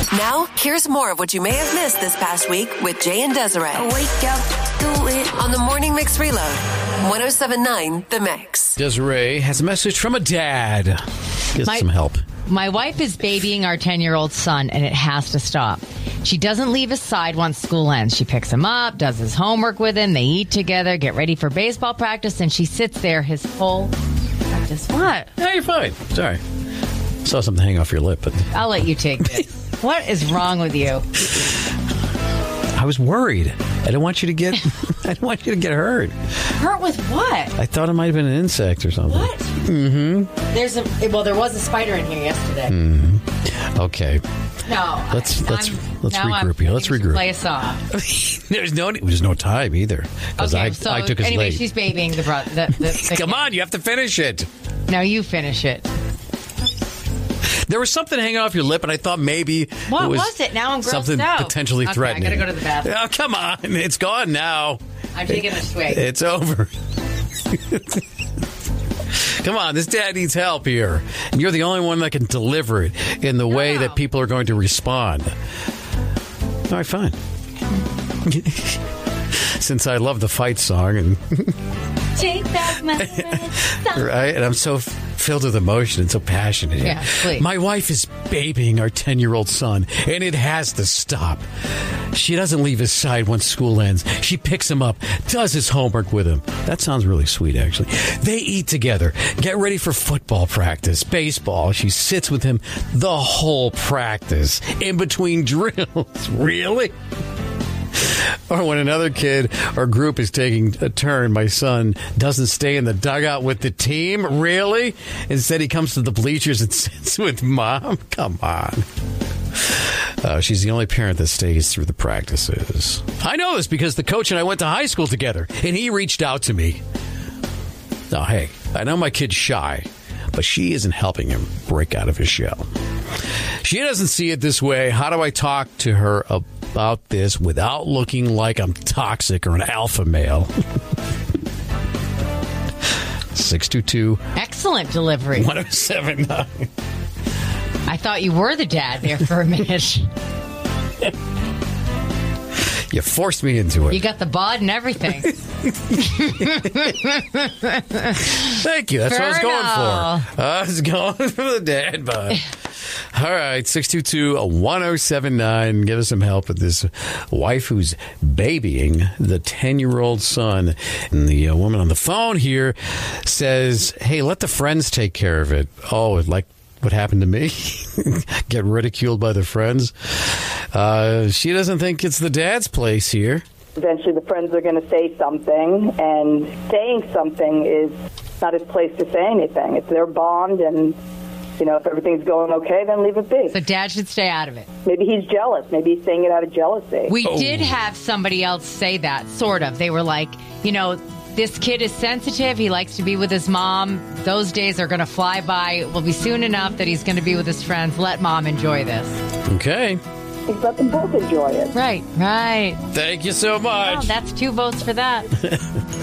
Now, here's more of what you may have missed this past week with Jay and Desiree. I wake up, do it. On the Morning Mix Reload. 107.9 The Mix. Desiree has a message from a dad. Get some help. My wife is babying our 10-year-old son, and it has to stop. She doesn't leave his side once school ends. She picks him up, does his homework with him, they eat together, get ready for baseball practice, and she sits there his whole practice. What? No, you're fine. Sorry. Saw something hang off your lip, but I'll let you take this. What is wrong with you? I was worried. I didn't want you to get hurt. Hurt with what? I thought it might have been an insect or something. What? Mm-hmm. There was a spider in here yesterday. Mm-hmm. Okay. No. Let's regroup here. Let's regroup. Play a song. There's no time either because I took us anyway, late. She's babying the brother. Come on, you have to finish it. No, you finish it. There was something hanging off your lip, and I thought maybe what was it? Now I'm grossed something out. potentially threatening. I gotta go to the bathroom. Oh, come on, it's gone now. I'm taking a swig. It's over. Come on, this dad needs help here. And you're the only one that can deliver it in the way that people are going to respond. All right, fine. Since I love the fight song and take back my song. Right, and I'm so filled with emotion and so passionate. Yeah, please. My wife is babying our 10-year-old son, and it has to stop. She doesn't leave his side once school ends. She picks him up, does his homework with him. That sounds really sweet, actually. They eat together, get ready for football practice, baseball. She sits with him the whole practice, in between drills. Really? Or when another kid or group is taking a turn, my son doesn't stay in the dugout with the team? Really? Instead, he comes to the bleachers and sits with mom? Come on. She's the only parent that stays through the practices. I know this because the coach and I went to high school together, and he reached out to me. Now, hey, I know my kid's shy, but she isn't helping him break out of his shell. She doesn't see it this way. How do I talk to her about this without looking like I'm toxic or an alpha male? 622. Excellent delivery. 1079. I thought you were the dad there for a minute. You forced me into it. You got the bod and everything. Thank you. That's what I was going for. I was going for the dad bod. All right, 622-1079. Give us some help with this wife who's babying the 10-year-old son. And the woman on the phone here says, hey, let the friends take care of it. Oh, like what happened to me? Get ridiculed by the friends. She doesn't think it's the dad's place here. Eventually the friends are going to say something, and saying something is not his place to say anything. It's their bond, and if everything's going okay, then leave it be. So dad should stay out of it. Maybe he's jealous. Maybe he's saying it out of jealousy. We did have somebody else say that, sort of. They were like, this kid is sensitive. He likes to be with his mom. Those days are going to fly by. It will be soon enough that he's going to be with his friends. Let mom enjoy this. Okay. Let them both enjoy it. Right. Thank you so much. Oh, that's 2 votes for that.